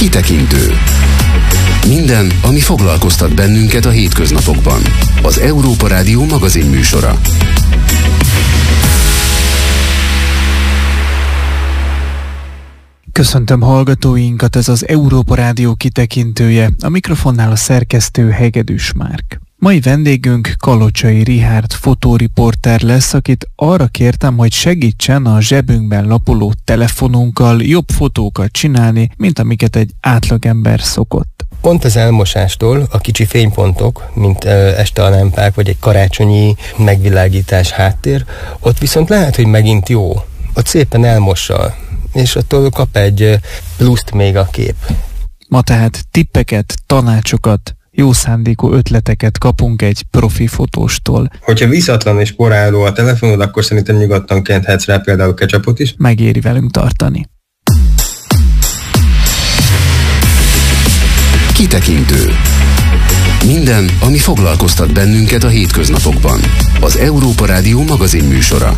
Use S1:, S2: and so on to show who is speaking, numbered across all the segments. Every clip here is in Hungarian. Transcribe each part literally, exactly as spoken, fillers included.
S1: Kitekintő. Minden, ami foglalkoztat bennünket a hétköznapokban. Az Európa Rádió magazin műsora.
S2: Köszöntöm hallgatóinkat, ez az Európa Rádió kitekintője, a mikrofonnál a szerkesztő Hegedűs Márk. Mai vendégünk Kalocsai Richárd fotóriporter lesz, akit arra kértem, hogy segítsen a zsebünkben lapuló telefonunkkal jobb fotókat csinálni, mint amiket egy átlagember szokott.
S3: Pont az elmosástól a kicsi fénypontok, mint este a lámpák, vagy egy karácsonyi megvilágítás háttér, ott viszont lehet, hogy megint jó. Ott szépen elmossa, és attól kap egy pluszt még a kép.
S2: Ma tehát tippeket, tanácsokat, jó szándékú ötleteket kapunk egy profi fotóstól.
S3: Hogyha viszatlan és porráló a telefonod, akkor szerintem nyugodtan kenthetsz rá például ketchupot is.
S2: Megéri velünk tartani.
S1: Kitekintő. Minden, ami foglalkoztat bennünket a hétköznapokban. Az Európa Rádió magazin műsora.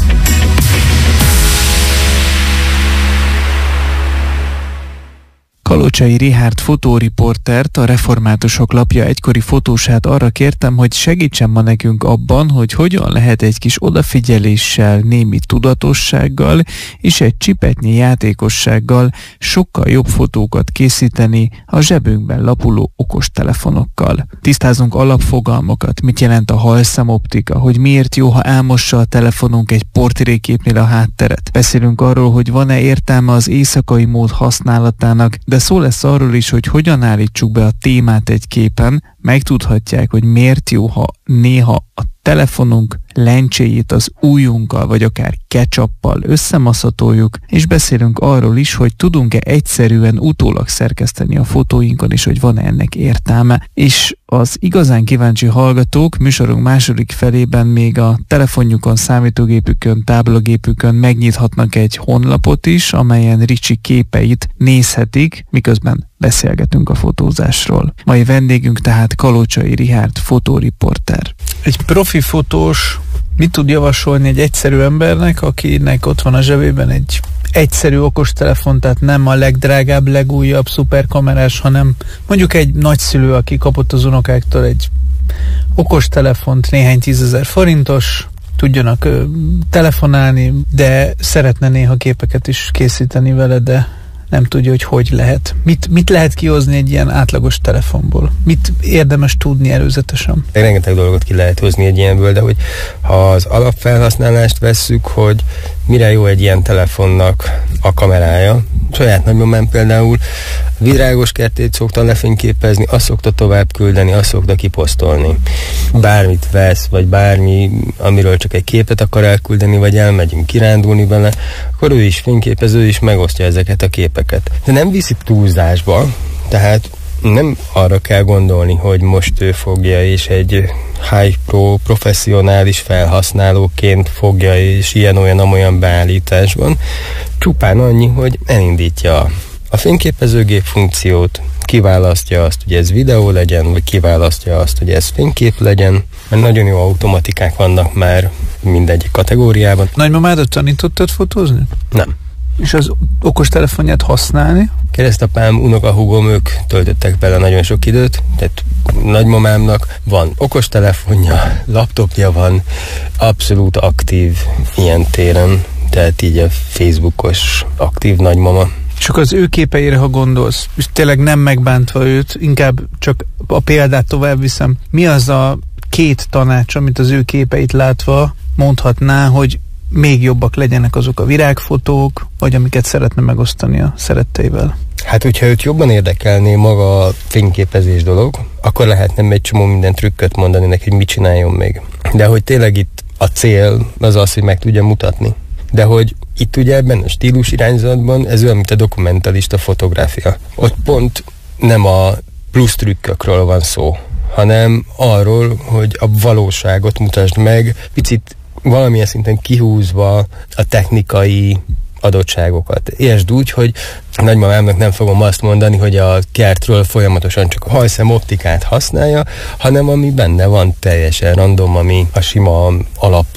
S2: Kalocsai Richárd fotóriportert, a Reformátusok lapja egykori fotósát arra kértem, hogy segítsen ma nekünk abban, hogy hogyan lehet egy kis odafigyeléssel, némi tudatossággal és egy csipetnyi játékossággal sokkal jobb fotókat készíteni a zsebünkben lapuló okostelefonokkal. Tisztázunk alapfogalmakat, mit jelent a halszemoptika, hogy miért jó, ha elmossa a telefonunk egy portréképnél a hátteret. Beszélünk arról, hogy van-e értelme az éjszakai mód használatának, de szó lesz arról is, hogy hogyan állítsuk be a témát egy képen, megtudhatják, hogy miért jó, ha néha a telefonunk lencséjét az ujjunkkal, vagy akár ketchuppal összemaszatoljuk, és beszélünk arról is, hogy tudunk-e egyszerűen utólag szerkeszteni a fotóinkon, és hogy van-e ennek értelme. És az igazán kíváncsi hallgatók műsorunk második felében még a telefonjukon, számítógépükön, táblagépükön megnyithatnak egy honlapot is, amelyen Ricsi képeit nézhetik, miközben beszélgetünk a fotózásról. Mai vendégünk tehát Kalocsai Richárd fotóriporter. Egy profi fotós mit tud javasolni egy egyszerű embernek, akinek ott van a zsebében egy egyszerű okostelefon, tehát nem a legdrágább, legújabb szuperkamerás, hanem mondjuk egy nagyszülő, aki kapott az unokáktól egy okostelefont, néhány tízezer forintos, tudjanak ö, telefonálni, de szeretne néha képeket is készíteni vele, de nem tudja, hogy hogy lehet. Mit, mit lehet kihozni egy ilyen átlagos telefonból? Mit érdemes tudni előzetesen?
S3: Rengeteg dolgot ki lehet hozni egy ilyenből, de hogy ha az alapfelhasználást vesszük, hogy mire jó egy ilyen telefonnak a kamerája. Saját nagymamám például virágos kertét szokta lefényképezni, azt szokta tovább küldeni, azt szokta kiposztolni. Bármit vesz, vagy bármi, amiről csak egy képet akar elküldeni, vagy elmegyünk kirándulni vele, akkor ő is fényképez, ő is megosztja ezeket a képeket. De nem viszi túlzásba, tehát nem arra kell gondolni, hogy most ő fogja és egy high pro professzionális felhasználóként fogja és ilyen-olyan-amolyan beállításban. Csupán annyi, hogy elindítja a fényképezőgép funkciót, kiválasztja azt, hogy ez videó legyen, vagy kiválasztja azt, hogy ez fénykép legyen, mert nagyon jó automatikák vannak már mindegyik kategóriában.
S2: Nagymamádat tanítottad fotózni?
S3: Nem.
S2: És az okostelefonját használni?
S3: Keresztapám, unokahúgom, ők töltöttek bele nagyon sok időt, tehát nagymamámnak van okostelefonja, laptopja van, abszolút aktív ilyen téren, tehát így a Facebookos aktív nagymama.
S2: Csak az ő képeire, ha gondolsz, és tényleg nem megbántva őt, inkább csak a példát tovább viszem. Mi az a két tanács, amit az ő képeit látva mondhatná, hogy még jobbak legyenek azok a virágfotók, vagy amiket szeretne megosztani a szeretteivel?
S3: Hát, hogyha őt jobban érdekelné maga a fényképezés dolog, akkor lehetne egy csomó minden trükköt mondani neki, hogy mit csináljon még. De hogy tényleg itt a cél az az, hogy meg tudja mutatni. De hogy itt ugye ebben a stílus irányzatban ez olyan, mint a dokumentalista fotográfia. Ott pont nem a plusz trükkökről van szó, hanem arról, hogy a valóságot mutasd meg, picit valamilyen szinten kihúzva a technikai adottságokat. Értsd úgy, hogy nagymamámnak nem fogom azt mondani, hogy a kertről folyamatosan csak a hajszem optikát használja, hanem ami benne van teljesen random, ami a sima alap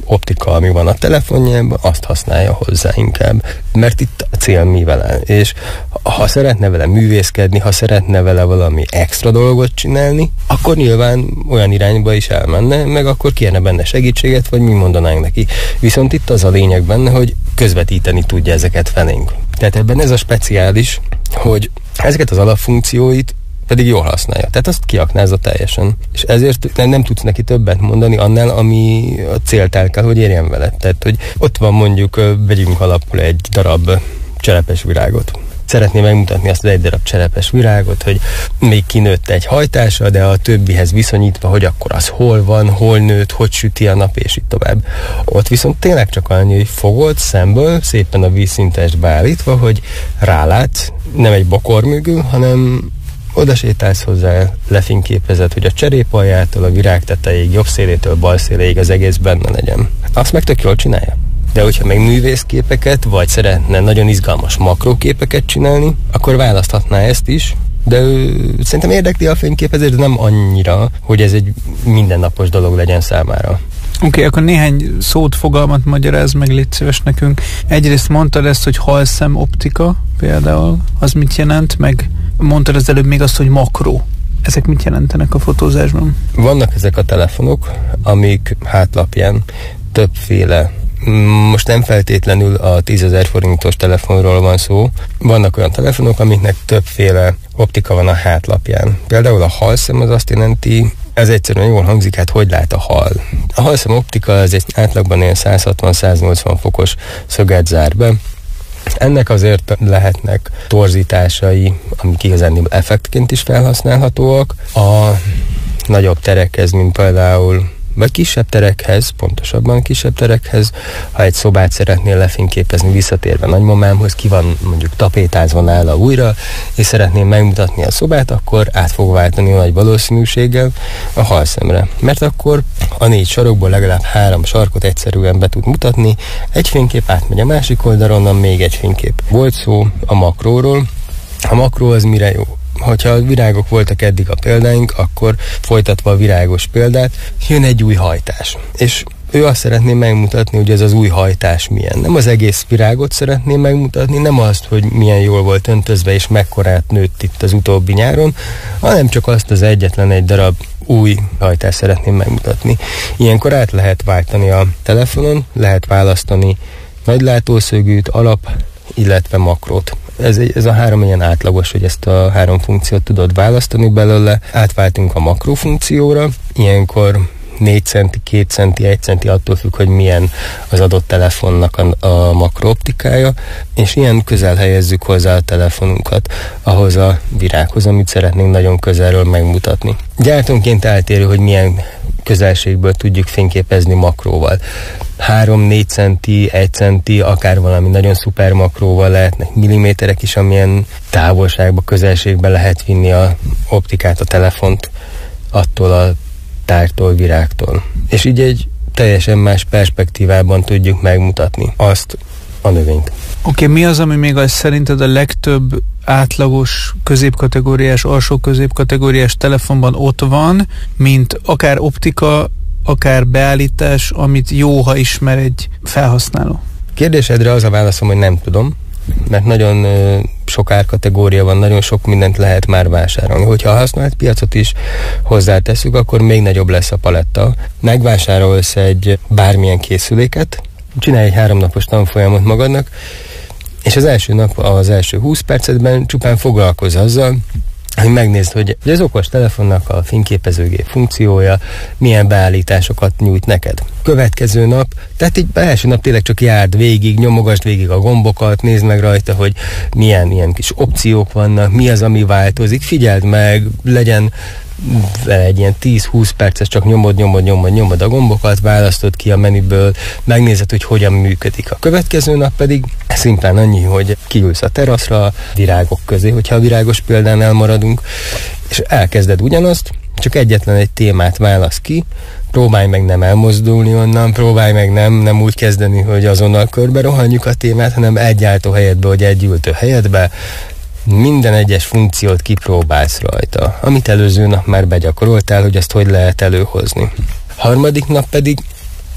S3: optika, ami van a telefonjában, azt használja hozzá inkább. Mert itt a cél mi vele. És ha szeretne vele művészkedni, ha szeretne vele valami extra dolgot csinálni, akkor nyilván olyan irányba is elmenne, meg akkor kérne benne segítséget, vagy mi mondanánk neki. Viszont itt az a lényeg benne, hogy közvetíteni tudja ezeket felénk. Tehát ebben ez a speciális, hogy ezeket az alapfunkcióit pedig jól használja. Tehát azt kiaknázza teljesen. És ezért nem, nem tudsz neki többet mondani annál, ami a célt el kell, hogy érjen vele. Tehát, hogy ott van mondjuk, vegyünk alapul egy darab cserepes virágot. Szeretném megmutatni azt az egy darab cserepes virágot, hogy még kinőtt egy hajtása, de a többihez viszonyítva, hogy akkor az hol van, hol nőtt, hogy süti a nap, és így tovább. Ott viszont tényleg csak annyi, hogy fogod szemből, szépen a vízszintesbe állítva, hogy rálátsz, nem egy bokor mögül, hanem oda sétálsz hozzá, lefényképezed, hogy a cserépaljától a virág tetejéig, jobb szélétől bal széléig az egész benne legyen. Azt meg tök jól csinálja. De hogyha meg művészképeket, vagy szeretne nagyon izgalmas makróképeket csinálni, akkor választhatná ezt is, de ő, szerintem érdekli a fényképezés, de nem annyira, hogy ez egy mindennapos dolog legyen számára.
S2: Oké, okay, akkor néhány szót, fogalmat magyarázz meg, légy szíves nekünk. Egyrészt mondtad ezt, hogy halszem optika például, az mit jelent, meg mondtad az előbb még azt, hogy makró. Ezek mit jelentenek a fotózásban? Vannak
S3: ezek a telefonok, amik hátlapján többféle, most nem feltétlenül a tízezer forintos telefonról van szó, vannak olyan telefonok, amiknek többféle optika van a hátlapján. Például a halszem az azt jelenti, ez egyszerűen jól hangzik, hát hogy lát a hal. A halszem optika az egy átlagban ilyen száz hatvan száz nyolcvan fokos szöget zár be. Ennek azért lehetnek torzításai, amik igazán effektként is felhasználhatóak. A nagyobb terekhez, mint például vagy kisebb terekhez, pontosabban kisebb terekhez, ha egy szobát szeretnél lefényképezni visszatérve nagymamámhoz, ki van mondjuk tapétázva nála újra, és szeretném megmutatni a szobát, akkor át fog váltani nagy valószínűséggel a halszemre. Mert akkor a négy sarokból legalább három sarkot egyszerűen be tud mutatni, egy fénykép átmegy a másik oldalon, onnan még egy fénykép. Volt szó a makróról. A makró az mire jó? Hogyha virágok voltak eddig a példáink, akkor folytatva a virágos példát, jön egy új hajtás. És ő azt szeretné megmutatni, hogy ez az új hajtás milyen. Nem az egész virágot szeretné megmutatni, nem azt, hogy milyen jól volt öntözve és mekkorát nőtt itt az utóbbi nyáron, hanem csak azt az egyetlen egy darab új hajtást szeretném megmutatni. Ilyenkor át lehet váltani a telefonon, lehet választani nagylátószögűt, alap, illetve makrót. Ez, ez a három ilyen átlagos, hogy ezt a három funkciót tudod választani belőle. Átváltunk a makró funkcióra, ilyenkor négy centi, két centi, egy centi, attól függ, hogy milyen az adott telefonnak a, a makrooptikája, és ilyen közel helyezzük hozzá a telefonunkat ahhoz a virághoz, amit szeretnénk nagyon közelről megmutatni. Gyártónként eltérő, hogy milyen közelségből tudjuk fényképezni makróval. három-négy centi, egy centi, akár valami nagyon szuper makróval lehetnek milliméterek is, amilyen távolságba, közelségbe lehet vinni a optikát, a telefont attól a tártól, virágtól. És így egy teljesen más perspektívában tudjuk megmutatni azt a növényt.
S2: Oké, okay, mi az, ami még az szerinted a legtöbb átlagos középkategóriás, alsó középkategóriás telefonban ott van, mint akár optika, akár beállítás, amit jó, ha ismer egy felhasználó?
S3: Kérdésedre az a válaszom, hogy nem tudom, mert nagyon ö, sok árkategória van, nagyon sok mindent lehet már vásárolni. Hogyha a használt piacot is hozzáteszünk, akkor még nagyobb lesz a paletta. Megvásárolsz egy bármilyen készüléket, csinálj egy háromnapos tanfolyamot magadnak, és az első nap, az első húsz percetben csupán foglalkozz azzal, hogy megnézd, hogy az okos telefonnak a fényképezőgép funkciója milyen beállításokat nyújt neked. Következő nap, tehát így első nap tényleg csak járd végig, nyomogasd végig a gombokat, nézd meg rajta, hogy milyen ilyen kis opciók vannak, mi az, ami változik, figyeld meg, legyen egy ilyen tíz-húsz perces, csak nyomod, nyomod, nyomod, nyomod a gombokat, választod ki a menüből, megnézed, hogy hogyan működik. A következő nap pedig szimplán annyi, hogy kiülsz a teraszra, virágok közé, hogyha a virágos példánál maradunk, és elkezded ugyanazt, csak egyetlen egy témát válasz ki, próbálj meg nem elmozdulni onnan, próbálj meg nem, nem úgy kezdeni, hogy azonnal körbe rohanjuk a témát, hanem egy álltó helyedbe, vagy egy ültő helyedbe, minden egyes funkciót kipróbálsz rajta, amit előző nap már begyakoroltál, hogy ezt hogy lehet előhozni. Harmadik nap pedig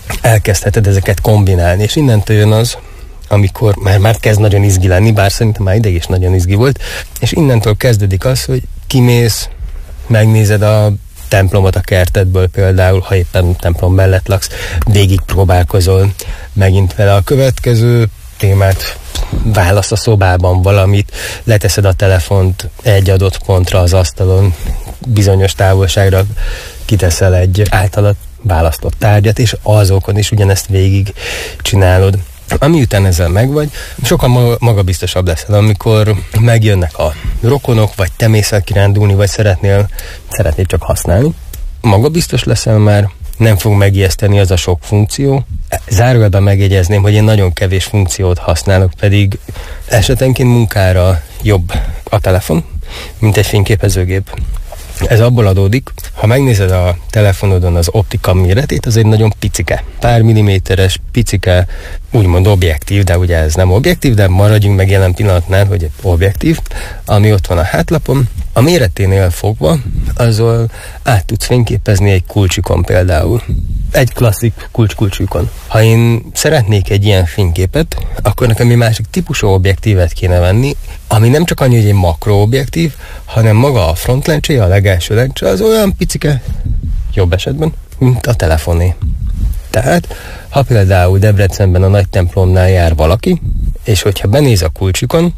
S3: elkezdheted ezeket kombinálni, és innentől jön az, amikor már, már kezd nagyon izgi lenni, bár szerintem már ideig is nagyon izgi volt, és innentől kezdődik az, hogy kimész, megnézed a templomot a kertedből például, ha éppen templom mellett laksz, végig próbálkozol megint vele. A következő témát válasz a szobában valamit, leteszed a telefont egy adott pontra az asztalon, bizonyos távolságra kiteszel egy általad választott tárgyat, és azokon is ugyanezt végig csinálod. Ami után ezzel megvagy, sokkal magabiztosabb leszel, amikor megjönnek a rokonok, vagy te mész el kirándulni, vagy szeretnél, szeretnél csak használni. Magabiztos leszel már, nem fog megijeszteni az a sok funkció. Zárójelben megjegyezném, hogy én nagyon kevés funkciót használok, pedig esetenként munkára jobb a telefon, mint egy fényképezőgép. Ez abból adódik, ha megnézed a telefonodon az optika méretét, az egy nagyon picike, pár milliméteres, picike, úgymond objektív, de ugye ez nem objektív, de maradjunk meg jelen pillanatnál, hogy egy objektív, ami ott van a hátlapon. A méreténél fogva, azzal át tudsz fényképezni egy kulcsikon például. Egy klasszik kulcs-kulcsükon. Ha én szeretnék egy ilyen fényképet, akkor nekem egy másik típusú objektívet kéne venni, ami nem csak annyi, hogy egy makroobjektív, hanem maga a frontlencséje, a legelső lencse, az olyan picike, jobb esetben, mint a telefoné. Tehát, ha például Debrecenben a nagy templomnál jár valaki, és hogyha benéz a kulcsikon,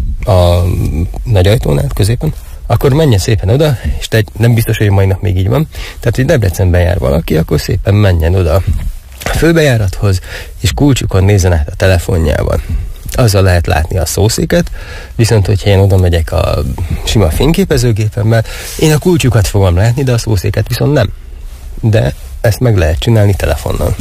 S3: a nagy ajtónál középen, akkor menjen szépen oda, és te, nem biztos, hogy mai nap még így van, tehát, hogy Debrecenben jár valaki, akkor szépen menjen oda a főbejárathoz, és kulcsukon nézzen át a telefonjával. Azzal lehet látni a szószéket, viszont hogyha én oda megyek a sima fényképezőgépemmel, én a kulcsukat fogom látni, de a szószéket viszont nem. De ezt meg lehet csinálni telefonnal.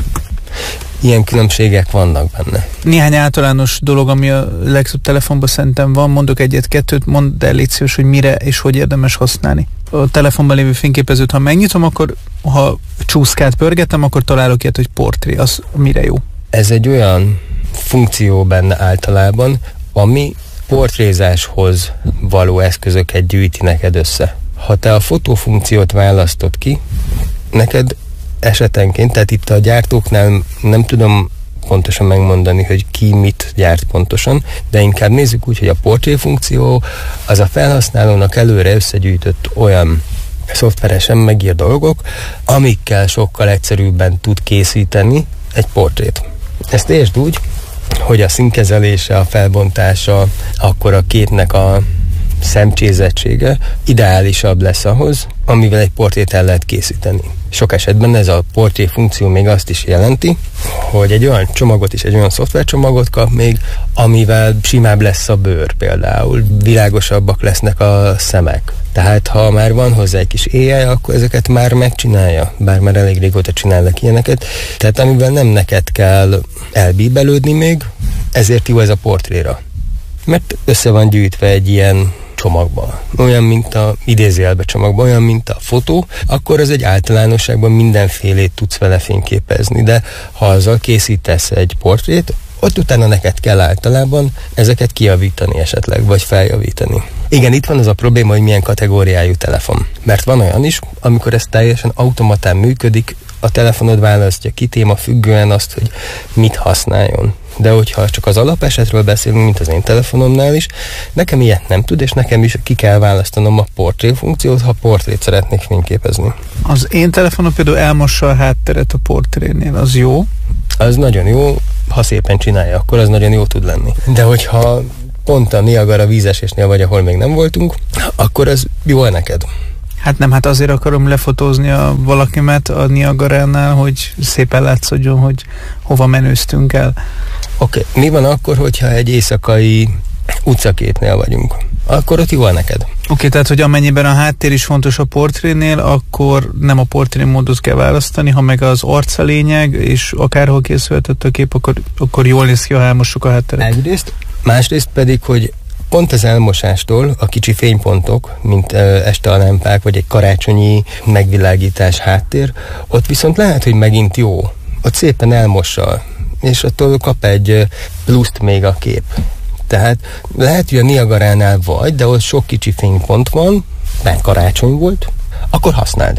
S3: Ilyen különbségek vannak benne.
S2: Néhány általános dolog, ami a legtöbb telefonban szerintem van, mondok egyet-kettőt, mondd el légy szíves, hogy mire és hogy érdemes használni. A telefonban lévő fényképezőt, ha megnyitom, akkor ha csúszkát pörgetem, akkor találok ilyet, hogy portré, az mire jó?
S3: Ez egy olyan funkció benne általában, ami portrézáshoz való eszközöket gyűjti neked össze. Ha te a fotófunkciót választod ki, neked esetenként, tehát itt a gyártóknál nem tudom pontosan megmondani, hogy ki mit gyárt pontosan, de inkább nézzük úgy, hogy a portré funkció az a felhasználónak előre összegyűjtött olyan szoftveresen megír dolgok, amikkel sokkal egyszerűbben tud készíteni egy portrét. Ezt értsd úgy, hogy a színkezelése, a felbontása, akkor a képnek a szemcsézettsége ideálisabb lesz ahhoz, amivel egy portrét el lehet készíteni. Sok esetben ez a portré funkció még azt is jelenti, hogy egy olyan csomagot is, egy olyan szoftvercsomagot kap még, amivel simább lesz a bőr például, világosabbak lesznek a szemek. Tehát ha már van hozzá egy kis á i, akkor ezeket már megcsinálja, bár már elég régóta csinálnak ilyeneket. Tehát amivel nem neked kell elbíbelődni még, ezért jó ez a portréra. Mert össze van gyűjtve egy ilyen csomagban. Olyan, mint a idézőjelbe csomagban, olyan, mint a fotó, akkor az egy általánosságban mindenfélét tudsz vele fényképezni, de ha azzal készítesz egy portrét, ott utána neked kell általában ezeket kijavítani esetleg, vagy feljavítani. Igen, itt van az a probléma, hogy milyen kategóriájú telefon. Mert van olyan is, amikor ez teljesen automatán működik, a telefonod választja ki téma függően azt, hogy mit használjon. De hogyha csak az alapesetről beszélünk, mint az én telefonomnál is, nekem ilyet nem tud, és nekem is ki kell választanom a portré funkciót, ha portrét szeretnék fényképezni.
S2: Az én telefonom például elmossa a hátteret a portrénél, az jó?
S3: Az nagyon jó, ha szépen csinálja, akkor az nagyon jó tud lenni. De hogyha pont a Niagara vízesésnél vagy, ahol még nem voltunk, akkor az jó neked.
S2: Hát nem, hát azért akarom lefotózni a valakimet a Niagaránál, hogy szépen látszódjon, hogy hova menőztünk el.
S3: Oké, okay. Mi van akkor, hogyha egy éjszakai utcaképnél vagyunk? Akkor ott jó neked.
S2: Oké, okay, tehát, hogy amennyiben a háttér is fontos a portrénél, akkor nem a portré módot kell választani, ha meg az arc a lényeg, és akárhol készülhetett a kép, akkor, akkor jól néz ki, ha elmossuk a hátteret.
S3: Egyrészt, másrészt pedig, hogy pont az elmosástól a kicsi fénypontok, mint este a lámpák, vagy egy karácsonyi megvilágítás háttér, ott viszont lehet, hogy megint jó. Ott szépen elmossa, és attól kap egy pluszt még a kép. Tehát lehet, hogy a Niagaránál vagy, de ott sok kicsi fénypont van, mert karácsony volt, akkor használd.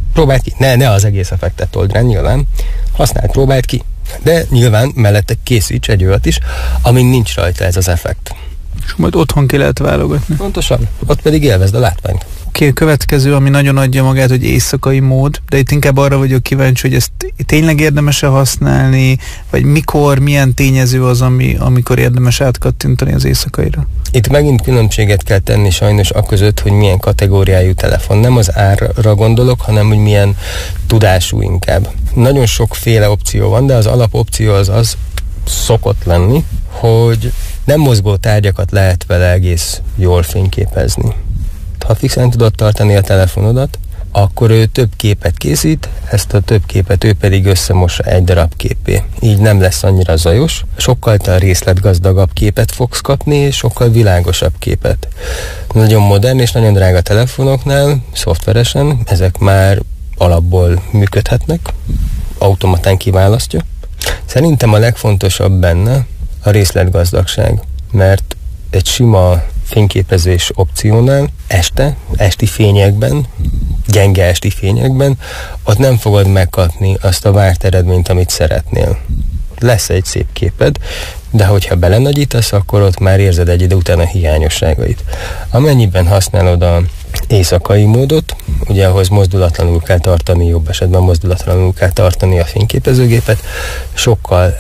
S3: Próbáld ki. Ne, ne az egész effektet old rá, nyilván. Használd, próbáld ki. De nyilván mellette készíts egy olyat is, amin nincs rajta ez az effekt.
S2: És majd otthon ki lehet válogatni.
S3: Pontosan. Ott pedig élvezd a látványt.
S2: Oké, a következő, ami nagyon adja magát, hogy éjszakai mód, de itt inkább arra vagyok kíváncsi, hogy ezt tényleg érdemes-e használni, vagy mikor, milyen tényező az, ami, amikor érdemes átkattintani az éjszakaira?
S3: Itt megint különbséget kell tenni sajnos aközött, hogy milyen kategóriájú telefon. Nem az árra gondolok, hanem hogy milyen tudású inkább. Nagyon sokféle opció van, de az alapopció az az szokott lenni, hogy nem mozgó tárgyakat lehet vele egész jól fényképezni. Ha fixen tudod tartani a telefonodat, akkor ő több képet készít, ezt a több képet ő pedig összemossa egy darab képé. Így nem lesz annyira zajos, sokkal részletgazdagabb képet fogsz kapni, és sokkal világosabb képet. Nagyon modern és nagyon drága telefonoknál, szoftveresen, ezek már alapból működhetnek, automatán kiválasztja. Szerintem a legfontosabb benne a részletgazdagság, mert egy sima fényképezés opciónál este, esti fényekben, gyenge esti fényekben, ott nem fogod megkapni azt a várt eredményt, amit szeretnél. Lesz egy szép képed, de hogyha belenagyítasz, akkor ott már érzed egy idő után a hiányosságait. Amennyiben használod a éjszakai módot, ugye ahhoz mozdulatlanul kell tartani, jobb esetben mozdulatlanul kell tartani a fényképezőgépet, sokkal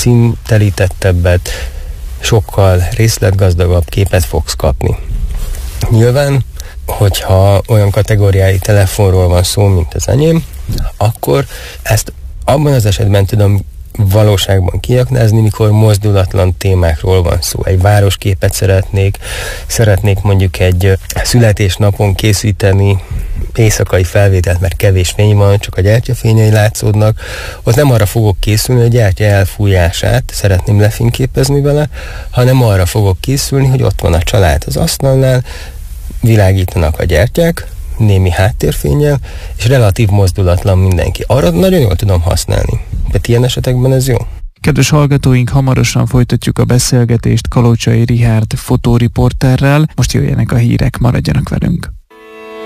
S3: színtelítettebbet, sokkal részletgazdagabb képet fogsz kapni. Nyilván, hogyha olyan kategóriái telefonról van szó, mint az enyém, akkor ezt abban az esetben tudom valóságban kiaknázni, mikor mozdulatlan témákról van szó. Egy városképet szeretnék, szeretnék mondjuk egy születésnapon készíteni éjszakai felvételt, mert kevés fény van, csak a gyertyafényei látszódnak. Ott nem arra fogok készülni, hogy a gyertya elfújását szeretném lefényképezni vele, hanem arra fogok készülni, hogy ott van a család az asztalnál, világítanak a gyertyák, némi háttérfénnyel, és relatív mozdulatlan mindenki. Arra nagyon jól tudom használni. Tehát ilyen esetekben ez jó.
S2: Kedves hallgatóink, hamarosan folytatjuk a beszélgetést Kalocsai Richárd fotóriporterrel. Most jöjjenek a hírek, maradjanak velünk.